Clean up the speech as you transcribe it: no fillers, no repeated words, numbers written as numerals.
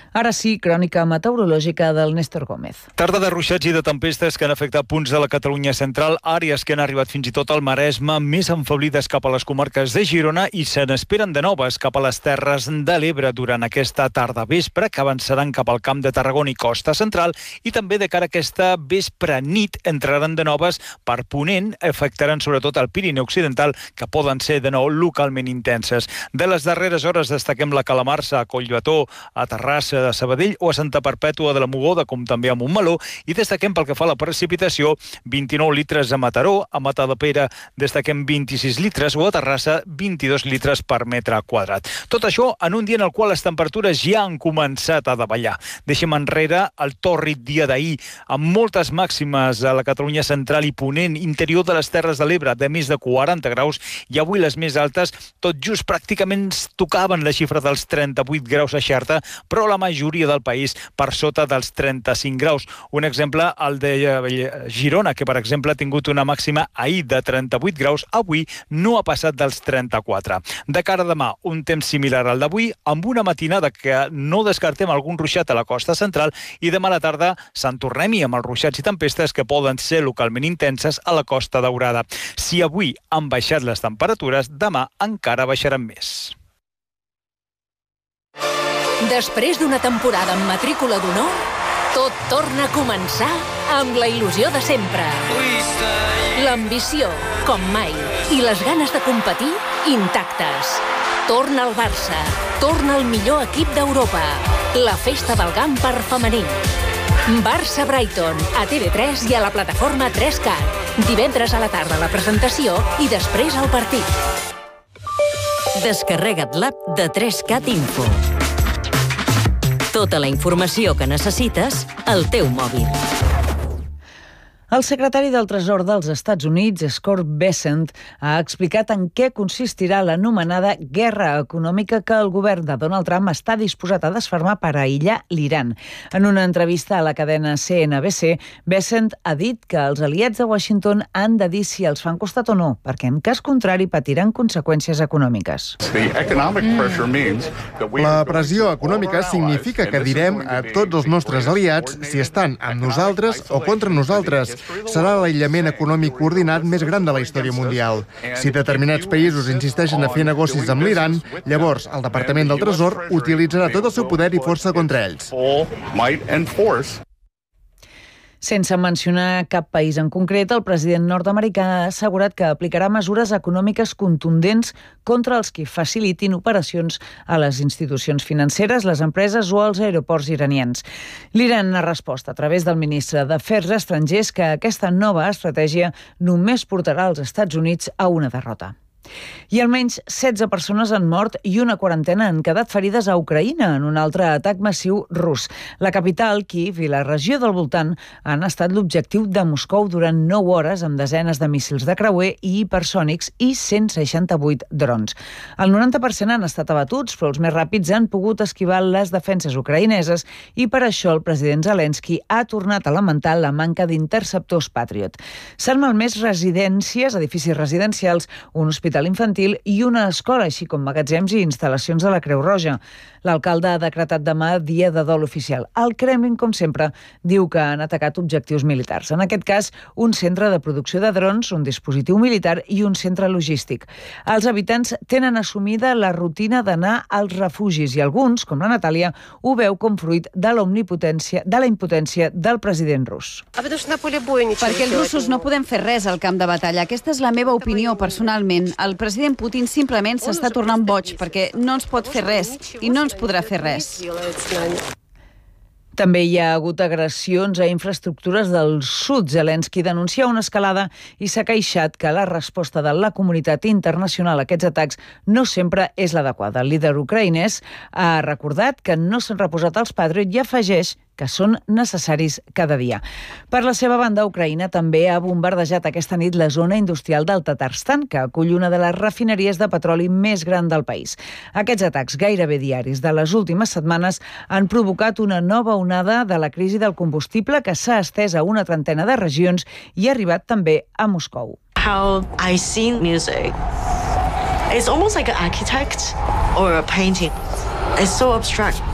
Ara sí, crònica meteorològica del Néstor Gómez. Tarda de ruixats i de tempestes que han afectat punts de la Catalunya central, àrees que han arribat fins i tot al Maresme, més enfeblides cap a les comarques de Girona i se n'esperen de noves cap a les Terres de l'Ebre durant aquesta tarda vespre, que avançaran cap al Camp de Tarragona i Costa Central, i també de cara a aquesta vespre nit entraran de noves per Ponent, afectaran sobretot el Pirineu Occidental, que poden ser de nou localment intenses. De les darreres hores destaquem la calamarsa a Collbató, a Terrassa de Sabadell o a Santa Perpètua de la Mogoda, com també a Montmeló, i destaquem pel que fa a la precipitació 29 litres a Mataró, a Matadepera destaquem 26 litres o a Terrassa 22 litres per metre quadrat. Tot això en un dia en el qual les temperatures ja han començat a davallar. Deixem enrere el tòrrid dia d'ahir, amb moltes màximes a la Catalunya central i Ponent, interior de les Terres de l'Ebre, de més de 40 graus, i avui les més altes tot just pràcticament tocaven la xifra dels 38 graus a Xerta, però la majoria del país per sota dels 35 graus. Un exemple, el de Girona, que per exemple ha tingut una màxima ahir de 38 graus, avui no ha passat dels 34. De cara a demà, un temps similar al d'avui, amb una matinada que no descartem algun ruixat a la costa central, i demà a la tarda se'n tornem-hi amb els ruixats i tempestes que poden ser localment intenses a la Costa Daurada. Si avui han baixat les temperatures, demà encara baixaran més. Després d'una temporada amb matrícula d'honor, tot torna a començar amb la il·lusió de sempre. L'ambició, com mai, i les ganes de competir, intactes. Torna el Barça, torna el millor equip d'Europa. La festa del Gamper femení. Barça-Brighton, a TV3 i a la plataforma 3Cat. Divendres a la tarda la presentació i després el partit. Descarrega't l'app de 3Cat Info. Tota la informació que necessites al teu mòbil. El secretari del Tresor dels Estats Units, Scott Bessent, ha explicat en què consistirà l'anomenada guerra econòmica que el govern de Donald Trump està disposat a desfermar per aïllar l'Iran. En una entrevista a la cadena CNBC, Bessent ha dit que els aliats de Washington han de dir si els fan costat o no, perquè en cas contrari patiran conseqüències econòmiques. La pressió econòmica significa que direm a tots els nostres aliats si estan amb nosaltres o contra nosaltres. Serà l'aïllament econòmic coordinat més gran de la història mundial. Si determinats països insisteixen a fer negocis amb l'Iran, llavors el Departament del Tresor utilitzarà tot el seu poder i força contra ells. Sense mencionar cap país en concret, el president nord-americà ha assegurat que aplicarà mesures econòmiques contundents contra els que facilitin operacions a les institucions financeres, les empreses o als aeroports iranians. L'Iran ha respost a través del ministre d'Afers Estrangers que aquesta nova estratègia només portarà els Estats Units a una derrota. I almenys 16 persones han mort i una quarantena han quedat ferides a Ucraïna en un altre atac massiu rus. La capital, Kíev, i la regió del voltant han estat l'objectiu de Moscou durant 9 hores amb desenes de míssils de creuer i hipersònics i 168 drons. El 90% han estat abatuts, però els més ràpids han pogut esquivar les defenses ucraïneses i per això el president Zelensky ha tornat a lamentar la manca d'interceptors Patriot. S'han malmès residències, edificis residencials, un hospital infantil i una escola, així com magatzems i instal·lacions de la Creu Roja. L'alcalde ha decretat demà dia de dol oficial. El Kremlin, com sempre, diu que han atacat objectius militars. En aquest cas, un centre de producció de drons, un dispositiu militar i un centre logístic. Els habitants tenen assumida la rutina d'anar als refugis i alguns, com la Natàlia, ho veu com fruit de la impotència del president rus. Perquè els russos no podem fer res al camp de batalla. Aquesta és la meva opinió personalment. El president Putin simplement s'està tornant boig perquè no ens pot fer res i no ens podrà fer res. També hi ha hagut agressions a infraestructures del sud. Zelensky denuncia una escalada i s'ha queixat que la resposta de la comunitat internacional a aquests atacs no sempre és l'adequada. El líder ucraïnès ha recordat que no s'han reposat els Patriot i afegeix que són necessaris cada dia. Per la seva banda, Ucraïna també ha bombardejat aquesta nit la zona industrial del Tatarstan, que acull una de les refineries de petroli més gran del país. Aquests atacs gairebé diaris de les últimes setmanes han provocat una nova onada de la crisi del combustible que s'ha estès a una trentena de regions i ha arribat també a Moscou. How I see music. It's almost like an architect or a painting. It's so abstract.